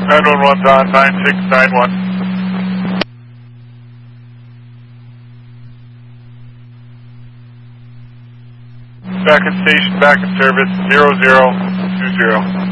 911's on 9691. Back in station, back in service, 0020.